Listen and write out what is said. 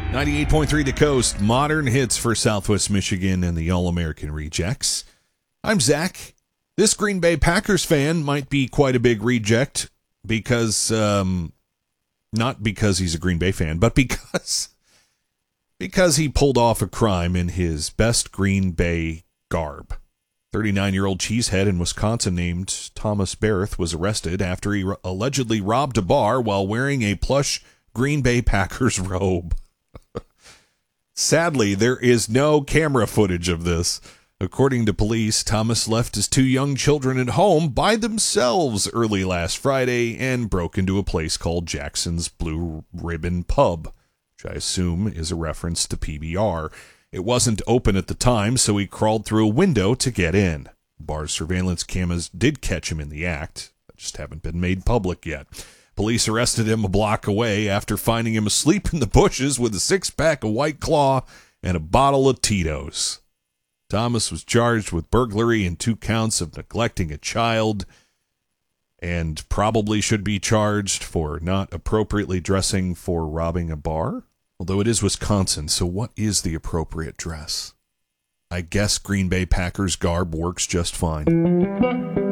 98.3 The Coast, modern hits for Southwest Michigan and the All-American Rejects. I'm Zach. This Green Bay Packers fan might be quite a big reject because, not because he's a Green Bay fan, but because he pulled off a crime in his best Green Bay garb. 39-year-old cheesehead in Wisconsin named Thomas Barrett was arrested after he allegedly robbed a bar while wearing a plush Green Bay Packers robe. Sadly, there is no camera footage of this. According to police, Thomas left his two young children at home by themselves early last Friday and broke into a place called Jackson's Blue Ribbon Pub, which I assume is a reference to PBR. It wasn't open at the time, so he crawled through a window to get in. Bar's surveillance cameras did catch him in the act, just haven't been made public yet. Police arrested him a block away after finding him asleep in the bushes with a six-pack of White Claw and a bottle of Tito's. Thomas was charged with burglary and 2 counts of neglecting a child and probably should be charged for not appropriately dressing for robbing a bar. Although it is Wisconsin, so what is the appropriate dress? I guess Green Bay Packers garb works just fine.